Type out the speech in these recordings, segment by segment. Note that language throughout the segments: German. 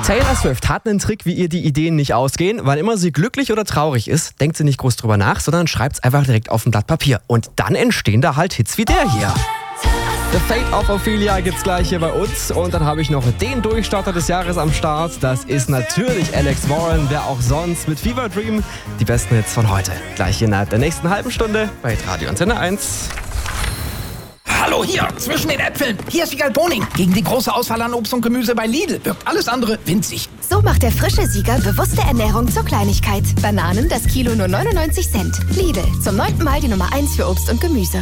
Taylor Swift hat einen Trick, wie ihr die Ideen nicht ausgehen. Wann immer sie glücklich oder traurig ist, denkt sie nicht groß drüber nach, sondern schreibt es einfach direkt auf ein Blatt Papier. Und dann entstehen da halt Hits wie der hier. The Fate of Ophelia gibt's gleich hier bei uns. Und dann habe ich noch den Durchstarter des Jahres am Start. Das ist natürlich Alex Warren, wer auch sonst, mit Fever Dream. Die besten Hits von heute. Gleich innerhalb der nächsten halben Stunde bei Radio Antenne 1. Hallo hier, zwischen den Äpfeln. Hier ist Siegal Boning. Gegen die große Auswahl an Obst und Gemüse bei Lidl wirkt alles andere winzig. So macht der frische Sieger bewusste Ernährung zur Kleinigkeit. Bananen, das Kilo nur 99 Cent. Lidl, zum 9. Mal die Nummer 1 für Obst und Gemüse.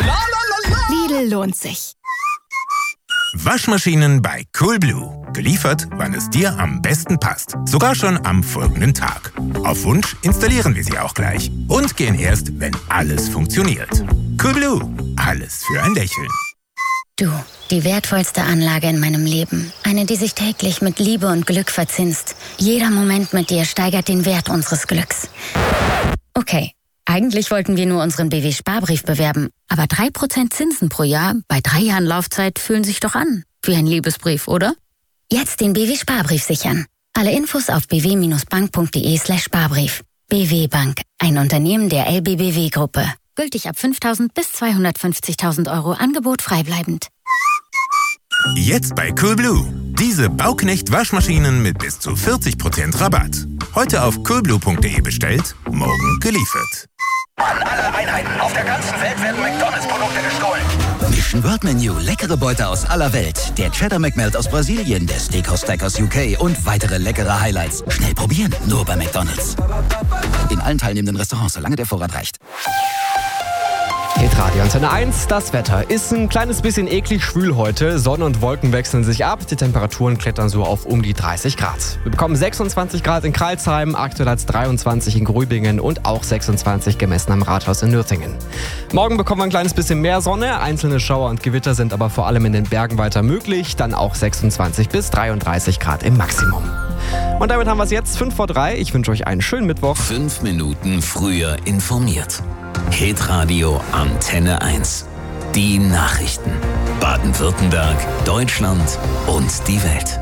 Lidl lohnt sich. Waschmaschinen bei Coolblue. Geliefert, wann es dir am besten passt. Sogar schon am folgenden Tag. Auf Wunsch installieren wir sie auch gleich. Und gehen erst, wenn alles funktioniert. Coolblue. Alles für ein Lächeln. Du, die wertvollste Anlage in meinem Leben. Eine, die sich täglich mit Liebe und Glück verzinst. Jeder Moment mit dir steigert den Wert unseres Glücks. Okay, eigentlich wollten wir nur unseren BW-Sparbrief bewerben. Aber 3% Zinsen pro Jahr bei 3 Jahren Laufzeit fühlen sich doch an. Wie ein Liebesbrief, oder? Jetzt den BW-Sparbrief sichern. Alle Infos auf bw-bank.de/Sparbrief. BW Bank, ein Unternehmen der LBBW-Gruppe. Gültig ab 5.000 bis 250.000 Euro. Angebot freibleibend. Jetzt bei Coolblue. Diese Bauknecht-Waschmaschinen mit bis zu 40% Rabatt. Heute auf coolblue.de bestellt, morgen geliefert. An alle Einheiten auf der ganzen Welt werden McDonalds-Produkte gestohlen. Mission World Menu, leckere Beute aus aller Welt. Der Cheddar McMelt aus Brasilien, der Steakhouse Stack aus UK und weitere leckere Highlights. Schnell probieren, nur bei McDonalds. In allen teilnehmenden Restaurants, solange der Vorrat reicht. Hit Radio Antenne 1, das Wetter ist ein kleines bisschen eklig schwül heute. Sonne und Wolken wechseln sich ab, die Temperaturen klettern so auf um die 30 Grad. Wir bekommen 26 Grad in Crailsheim, aktuell als 23 in Grübingen und auch 26 gemessen am Rathaus in Nürtingen. Morgen bekommen wir ein kleines bisschen mehr Sonne, einzelne Schauer und Gewitter sind aber vor allem in den Bergen weiter möglich, dann auch 26 bis 33 Grad im Maximum. Und damit haben wir es jetzt 5:03. Ich wünsche euch einen schönen Mittwoch. 5 Minuten früher informiert. Hitradio Antenne 1. Die Nachrichten. Baden-Württemberg, Deutschland und die Welt.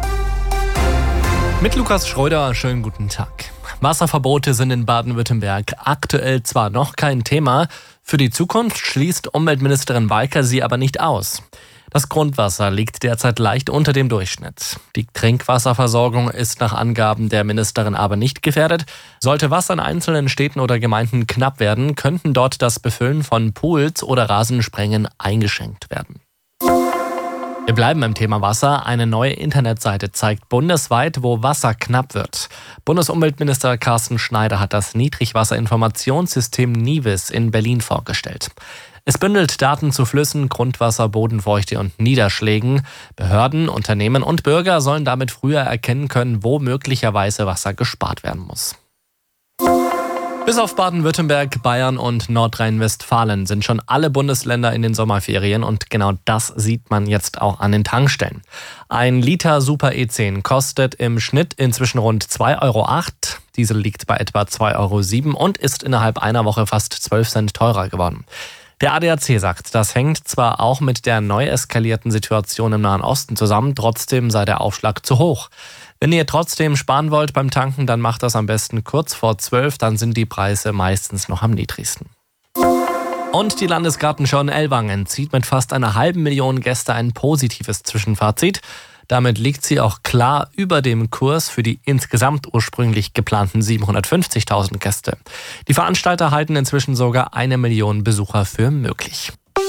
Mit Lukas Schröder, schönen guten Tag. Wasserverbote sind in Baden-Württemberg aktuell zwar noch kein Thema, für die Zukunft schließt Umweltministerin Walker sie aber nicht aus. Das Grundwasser liegt derzeit leicht unter dem Durchschnitt. Die Trinkwasserversorgung ist nach Angaben der Ministerin aber nicht gefährdet. Sollte Wasser in einzelnen Städten oder Gemeinden knapp werden, könnten dort das Befüllen von Pools oder Rasensprengen eingeschränkt werden. Wir bleiben beim Thema Wasser. Eine neue Internetseite zeigt bundesweit, wo Wasser knapp wird. Bundesumweltminister Carsten Schneider hat das Niedrigwasserinformationssystem NIWIS in Berlin vorgestellt. Es bündelt Daten zu Flüssen, Grundwasser, Bodenfeuchte und Niederschlägen. Behörden, Unternehmen und Bürger sollen damit früher erkennen können, wo möglicherweise Wasser gespart werden muss. Bis auf Baden-Württemberg, Bayern und Nordrhein-Westfalen sind schon alle Bundesländer in den Sommerferien und genau das sieht man jetzt auch an den Tankstellen. Ein Liter Super E10 kostet im Schnitt inzwischen rund 2,08 Euro. Diesel liegt bei etwa 2,07 Euro und ist innerhalb einer Woche fast 12 Cent teurer geworden. Der ADAC sagt, das hängt zwar auch mit der neu eskalierten Situation im Nahen Osten zusammen, trotzdem sei der Aufschlag zu hoch. Wenn ihr trotzdem sparen wollt beim Tanken, dann macht das am besten kurz vor 12, dann sind die Preise meistens noch am niedrigsten. Und die Landesgartenschau in Ellwangen zieht mit fast 500.000 Gäste ein positives Zwischenfazit. Damit liegt sie auch klar über dem Kurs für die insgesamt ursprünglich geplanten 750.000 Gäste. Die Veranstalter halten inzwischen sogar 1 Million Besucher für möglich.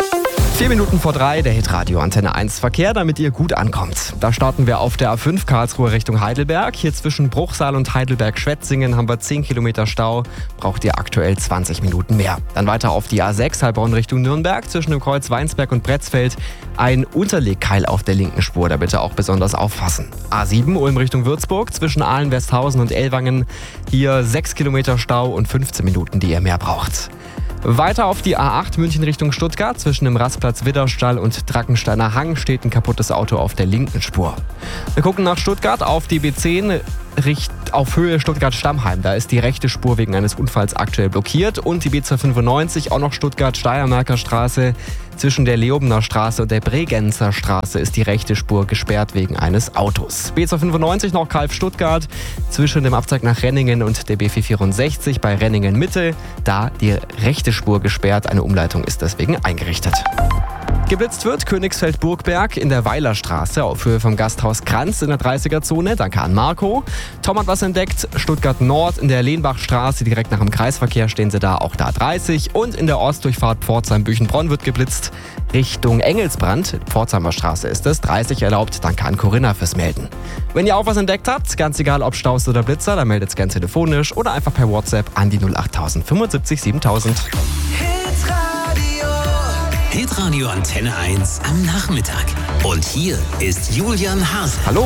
4:04, der Hitradio Antenne 1 Verkehr, damit ihr gut ankommt. Da starten wir auf der A5 Karlsruhe Richtung Heidelberg. Hier zwischen Bruchsal und Heidelberg-Schwetzingen haben wir 10 Kilometer Stau. Braucht ihr aktuell 20 Minuten mehr. Dann weiter auf die A6 Heilbronn Richtung Nürnberg. Zwischen dem Kreuz Weinsberg und Bretzfeld ein Unterlegkeil auf der linken Spur. Da bitte auch besonders aufpassen. A7 Ulm Richtung Würzburg. Zwischen Aalen, Westhausen und Ellwangen. Hier 6 Kilometer Stau und 15 Minuten, die ihr mehr braucht. Weiter auf die A8 München Richtung Stuttgart. Zwischen dem Rastplatz Widderstall und Drackensteiner Hang steht ein kaputtes Auto auf der linken Spur. Wir gucken nach Stuttgart auf die B10 auf Höhe Stuttgart-Stammheim. Da ist die rechte Spur wegen eines Unfalls aktuell blockiert. Und die B295, auch noch Stuttgart-Steiermarker Straße. Zwischen der Leobener Straße und der Bregenzer Straße ist die rechte Spur gesperrt wegen eines Autos. B295 noch Calw-Stuttgart. Zwischen dem Abzweig nach Renningen und der B464 bei Renningen Mitte. Da die rechte Spur gesperrt. Eine Umleitung ist deswegen eingerichtet. Geblitzt wird Königsfeld-Burgberg in der Weilerstraße auf Höhe vom Gasthaus Kranz in der 30er-Zone. Danke an Marco. Tom hat was entdeckt. Stuttgart Nord in der Lehnbachstraße, direkt nach dem Kreisverkehr stehen sie da, auch da 30. Und in der Ostdurchfahrt Pforzheim-Büchenbronn wird geblitzt. Richtung Engelsbrand, Pforzheimer Straße ist es, 30 erlaubt. Danke an Corinna fürs Melden. Wenn ihr auch was entdeckt habt, ganz egal ob Staus oder Blitzer, dann meldet es gern telefonisch oder einfach per WhatsApp an die 08000 75 7000. Hitradio Antenne 1 am Nachmittag. Und hier ist Julian Hase. Hallo.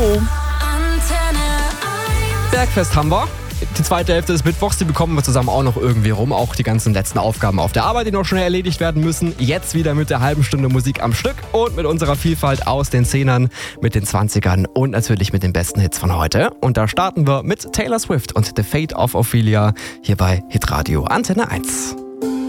Bergfest haben wir. Die zweite Hälfte des Mittwochs, die bekommen wir zusammen auch noch irgendwie rum. Auch die ganzen letzten Aufgaben auf der Arbeit, die noch schnell erledigt werden müssen. Jetzt wieder mit der halben Stunde Musik am Stück und mit unserer Vielfalt aus den 10ern, mit den 20ern und natürlich mit den besten Hits von heute. Und da starten wir mit Taylor Swift und The Fate of Ophelia hier bei Hitradio Antenne 1.